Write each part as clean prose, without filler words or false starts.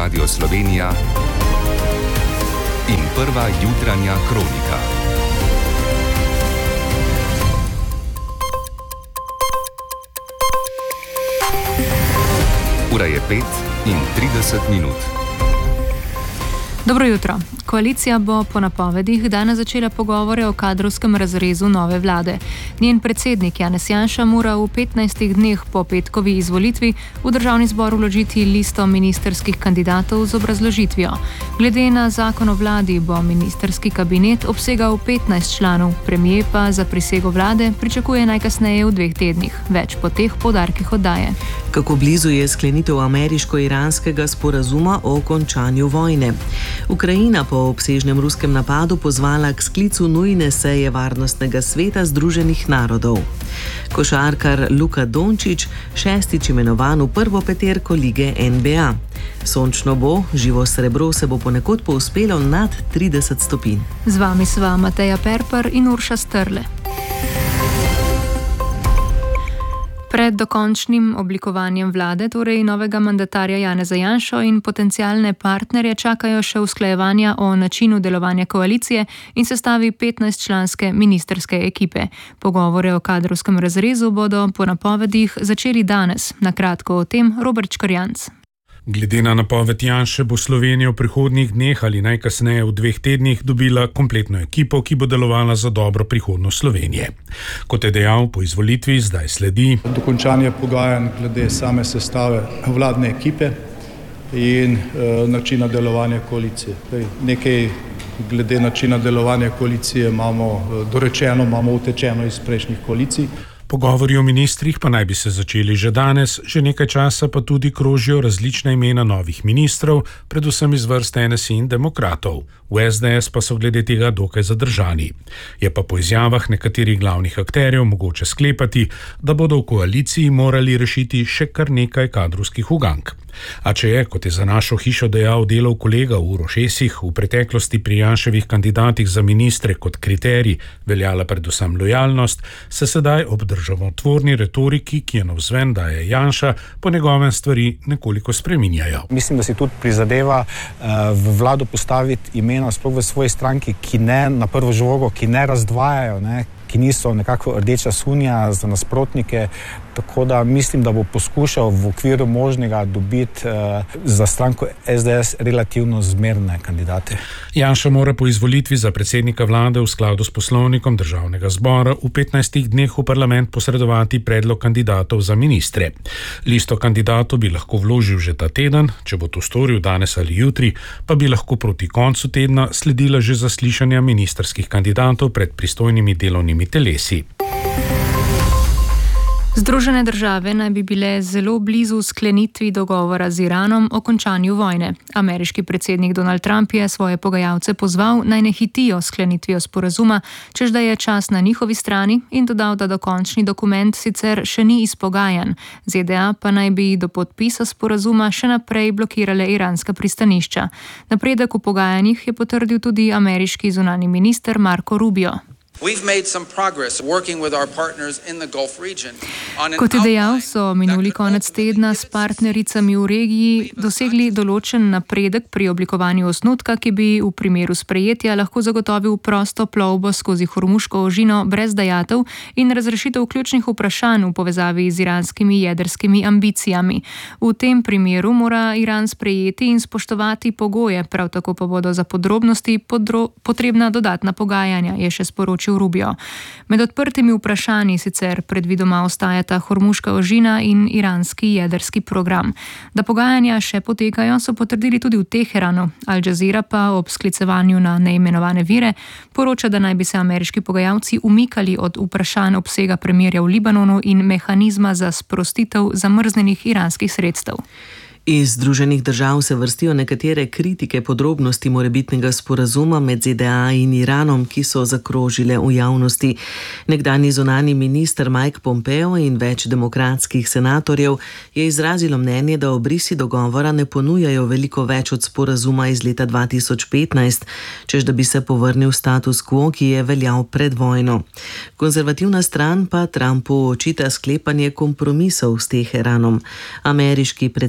Radio Slovenija in prva jutranja kronika. Ura je 5:30. Dobro jutro. Koalicija bo po napovedih danes začela pogovore o kadrovskem razrezu nove vlade. Njen predsednik Janez Janša mora v 15 dneh po petkovi izvolitvi v državni zbor vložiti listo ministerskih kandidatov z obrazložitvijo. Glede na zakon o vladi bo ministerski kabinet obsegal 15 članov, premier pa za prisego vlade pričakuje najkasneje v 2 tednih. Več po teh poudarkih oddaje. Kako blizu je sklenitev ameriško-iranskega sporazuma o končanju vojne? Ukrajina po obsežnem ruskem napadu pozvala k sklicu nujne seje Varnostnega sveta Združenih narodov. Košarkar Luka Dončić 6. imenovan v prvo peterko lige NBA. Sončno bo, živo srebro se bo ponekod povzpelo nad 30 stopinj. Z vami sva Mateja Perper in Urša Strle. Pred dokončnim oblikovanjem vlade, torej novega mandatarja Janeza Janšo in potencialne partnerje čakajo še usklajevanja o načinu delovanja koalicije in sestavi 15-članske ministerske ekipe. Pogovore o kadrovskem razrezu bodo po napovedih začeli danes. Na kratko o tem Robert Škarjanc. Glede na napoved Janše bo Slovenija v prihodnjih dneh ali najkasneje v 2 tednih dobila kompletno ekipo, ki bo delovala za dobro prihodnost Slovenije. Kot je dejal, po izvolitvi zdaj sledi dokončanje pogajanj glede same sestave vladne ekipe in načina delovanja koalicije. Nekaj glede načina delovanja koalicije imamo dorečeno, imamo utečeno iz prejšnjih koalicij. Pogovori o ministrih pa naj bi se začeli že danes, že nekaj časa pa tudi krožijo različna imena novih ministrov, predvsem iz vrst NSI in demokratov. V SDS pa so glede tega dokaj zadržani. Je pa po izjavah nekaterih glavnih akterjev mogoče sklepati, da bodo v koaliciji morali rešiti še kar nekaj kadrovskih ugank. A če je, kot je za našo hišo dejal delov kolega Uroš Esih, v preteklosti pri Janševih kandidatih za ministre kot kriterij veljala predvsem lojalnost, se sedaj ob državotvorni retoriki, ki je navzven daje Janša, po njegovem stvari nekoliko spreminjajo. Mislim, da si tudi prizadeva v vlado postaviti imena sploh v svoji stranki, ki ne na prvo žogo, ki ne razdvajajo, ki niso nekako rdeča sunja za nasprotnike, tako da mislim, da bo poskušal v okviru možnega dobiti za stranko SDS relativno zmerne kandidate. Janša mora po izvolitvi za predsednika vlade v skladu s poslovnikom državnega zbora v 15 dneh v parlament posredovati predlog kandidatov za ministre. Listo kandidatov bi lahko vložil že ta teden, če bo to storil danes ali jutri, pa bi lahko proti koncu tedna sledila že zaslišanja ministerskih kandidatov pred pristojnimi delovnimi telesi. Združene države naj bi bile zelo blizu sklenitvi dogovora z Iranom o končanju vojne. Ameriški predsednik Donald Trump je svoje pogajalce pozval, naj ne hitijo sklenitvijo sporazuma, čež da je čas na njihovi strani, in dodal, da dokončni dokument sicer še ni izpogajan. ZDA pa naj bi do podpisa sporazuma še naprej blokirale iranska pristanišča. Napredek v pogajanjih je potrdil tudi ameriški zunanji minister Marco Rubio. Kot je dejal, so minuli konec tedna s partnericami v regiji dosegli določen napredek pri oblikovanju osnutka, ki bi v primeru sprejetja lahko zagotovil prosto plovbo skozi Hormuško ožino brez dajatev in razrešitev ključnih vprašanj v povezavi z iranskimi jedrskimi ambicijami. V tem primeru mora Iran sprejeti in spoštovati pogoje, prav tako pa bodo za podrobnosti potrebna dodatna pogajanja, je še sporočil Rubio. Med odprtimi vprašanji sicer predvidoma ostajata Hormuška ožina in iranski jedrski program. Da pogajanja še potekajo, so potrdili tudi v Teheranu. Al Jazeera pa ob sklicevanju na neimenovane vire poroča, da naj bi se ameriški pogajalci umikali od vprašanj obsega premirja v Libanonu in mehanizma za sprostitev zamrznjenih iranskih sredstev. Iz Združenih držav se vrstijo nekatere kritike podrobnosti morebitnega sporazuma med ZDA in Iranom, ki so zakrožile v javnosti. Nekdanji zunanji minister Mike Pompeo in več demokratskih senatorjev je izrazilo mnenje, da obrisi dogovora ne ponujajo veliko več od sporazuma iz leta 2015, čež da bi se povrnil status quo, ki je veljal pred vojno. Konzervativna stran pa Trumpu očita sklepanje kompromisov s Teheranom. Ameriški predsednik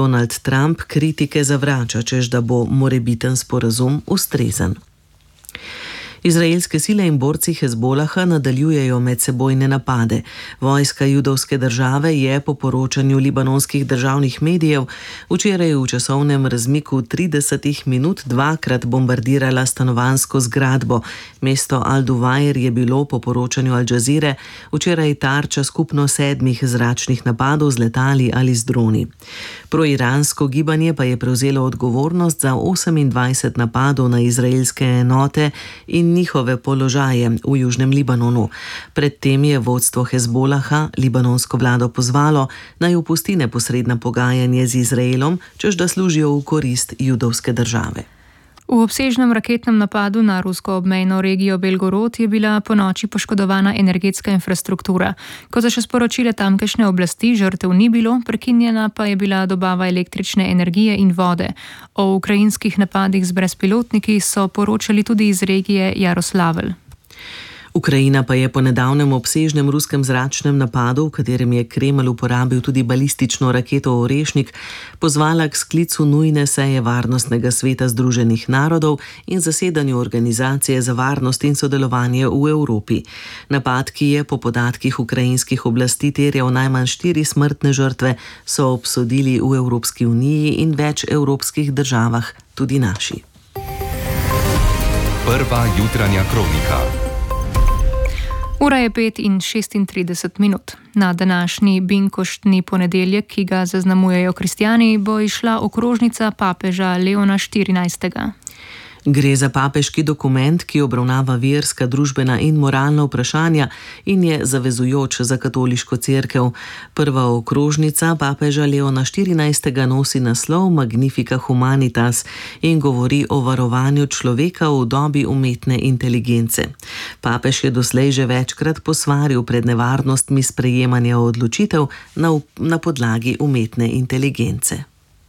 Donald Trump kritike zavrača, češ da bo morebiten sporazum ustrezen. Izraelske sile in borci Hezbolaha nadaljujejo medsebojne napade. Vojska judovske države je po poročanju libanonskih državnih medijev včeraj v časovnem razmiku 30 minut dvakrat bombardirala stanovanjsko zgradbo. Mesto Al-Duvair je bilo po poročanju Al Jazeere včeraj tarča skupno 7 zračnih napadov z letali ali z droni. Proiransko gibanje pa je prevzelo odgovornost za 28 napadov na izraelske enote in njihove položaje v južnem Libanonu. Predtem je vodstvo Hezbolaha libanonsko vlado pozvalo, naj opusti neposredna pogajanja z Izraelom, češ da služijo v korist judovske države. V obsežnem raketnem napadu na rusko obmejno regijo Belgorod je bila ponoči poškodovana energetska infrastruktura. Kot so še sporočile tamkajšnje oblasti, žrtev ni bilo, prekinjena pa je bila dobava električne energije in vode. O ukrajinskih napadih z brezpilotniki so poročali tudi iz regije Jaroslavl. Ukrajina pa je po nedavnem obsežnem ruskem zračnem napadu, v katerem je Kremelj uporabil tudi balistično raketo Orešnik, pozvala k sklicu nujne seje Varnostnega sveta Združenih narodov in zasedanju Organizacije za varnost in sodelovanje v Evropi. Napad, ki je po podatkih ukrajinskih oblasti terjal najmanj 4 smrtne žrtve, so obsodili v Evropski uniji in več evropskih državah, tudi naši. Prva jutranja kronika. Ura je 5:36. Na današnji binkoštni ponedeljek, ki ga zaznamujejo kristjani, bo išla okrožnica papeža Leona XIV. Gre za papeški dokument, ki obravnava verska, družbena in moralna vprašanja in je zavezujoč za katoliško cerkev. Prva okrožnica papeža Leona XIV nosi naslov Magnifica Humanitas in govori o varovanju človeka v dobi umetne inteligence. Papež je doslej že večkrat posvaril pred nevarnostmi sprejemanja odločitev na podlagi umetne inteligence.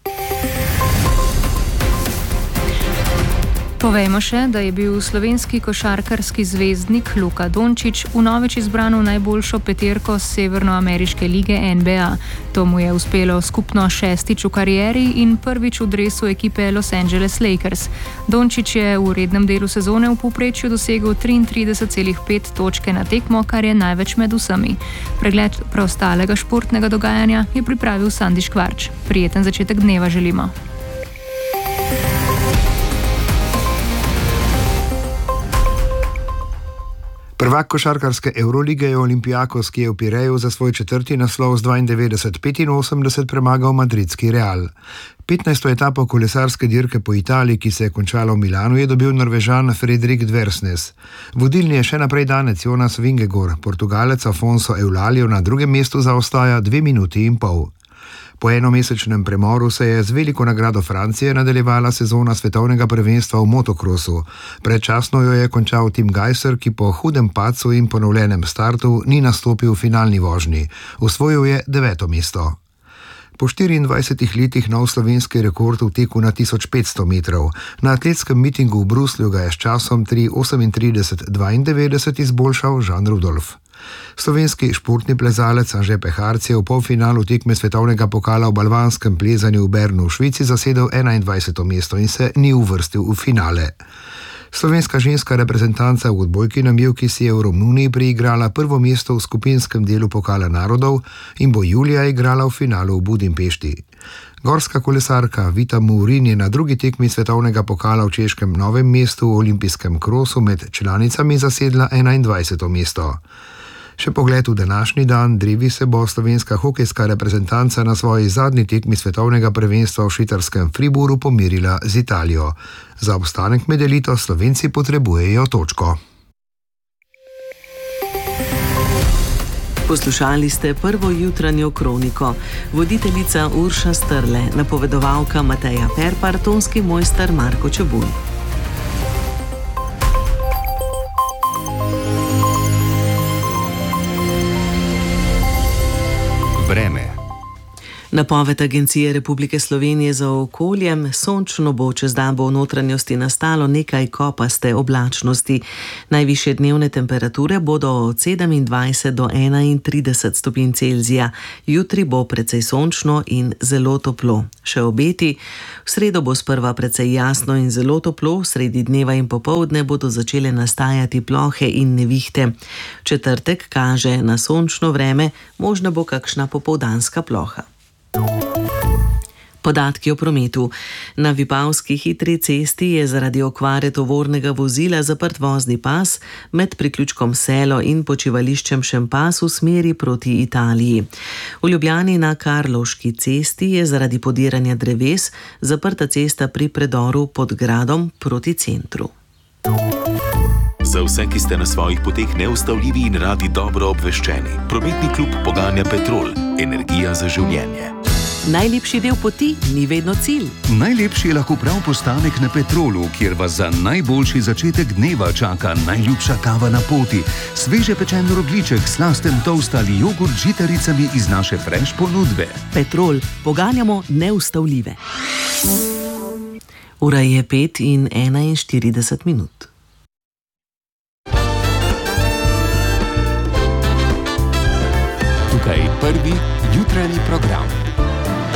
Povejmo še, da je bil slovenski košarkarski zvezdnik Luka Dončić vnovič izbran v najboljšo peterko severnoameriške lige NBA. To mu je uspelo skupno 6. v karieri in prvič v dresu ekipe Los Angeles Lakers. Dončić je v rednem delu sezone v povprečju dosegel 33,5 točke na tekmo, kar je največ med vsemi. Pregled preostalega športnega dogajanja je pripravil Sandi Škvarč. Prijeten začetek dneva želimo. Prvak košarkarske Evrolige je Olympiakos, ki je v Pireju za svoj 4. naslov z 92-85 premagal madridski Real. 15. etapo kolesarske dirke po Italiji, ki se je končala v Milanu, je dobil Norvežan Fredrik Dversnes. Vodilni je še naprej danec Jonas Vingegaard, Portugalec Afonso Eulalio na drugem mestu zaostaja 2 minuti in pol. Po enomesečnem premoru se je z veliko nagrado Francije nadaljevala sezona svetovnega prvenstva v motokrosu. Predčasno jo je končal Tim Gajser, ki po hudem padcu in ponovljenem startu ni nastopil v finalni vožnji. Osvojil je 9. mesto. Po 24 letih nov slovenski rekord v teku na 1500 metrov. Na atletskem mitingu v Bruslju ga je s časom 3:38:92 izboljšal Žan Rudolf. Slovenski športni plezalec Anže Peharc je v polfinalu tekme svetovnega pokala v balvanskem plezanju v Bernu v Švici zasedel 21. mesto in se ni uvrstil v finale. Slovenska ženska reprezentanca v odbojki na mivki si je v Romuniji priigrala prvo mesto v skupinskem delu Pokala narodov in bo julija igrala v finalu v Budimpešti. Gorska kolesarka Vita Mourin je na drugi tekmi svetovnega pokala v češkem Novem mestu v olimpijskem krosu med članicami zasedla 21. mesto. Še pogled v današnji dan, drevi se bo slovenska hokejska reprezentanca na svoji zadnji tekmi svetovnega prvenstva v švicarskem Fribourgu pomirila z Italijo. Za obstanek med elito Slovenci potrebujejo točko. Poslušali ste prvo jutranjo kroniko. Voditeljica Urša Strle, napovedovalka Mateja Perpar, tonski mojster Marko Čebulj. Vreme. Napoved Agencije Republike Slovenije za okolje: sončno bo, čez dan bo v notranjosti nastalo nekaj kopaste oblačnosti. Najvišje dnevne temperature bodo od 27 do 31 stopinj Celzija. Jutri bo precej sončno in zelo toplo. Še obeti: v sredo bo sprva precej jasno in zelo toplo, sredi dneva in popoldne bodo začele nastajati plohe in nevihte. V četrtek kaže na sončno vreme, možna bo kakšna popoldanska ploha. Podatki o prometu. Na Vipavski hitri cesti je zaradi okvare tovornega vozila zaprt vozni pas med priključkom Selo in počivališčem Šempas v smeri proti Italiji. V Ljubljani na Karlovški cesti je zaradi podiranja dreves zaprta cesta pri predoru pod gradom proti centru. Za vse, ki ste na svojih poteh neustavljivi in radi dobro obveščeni, prometni klub poganja Petrol, energija za življenje. Najlepši del poti ni vedno cilj. Najlepši je lahko prav postanek na Petrolu, kjer vas za najboljši začetek dneva čaka najljubša kava na poti, sveže pečen rogljiček, slasten toast ali jogurt z žitaricami iz naše fresh ponudbe. Petrol, poganjamo neustavljive. Ura je 5:41. Tukaj prvi jutranji program.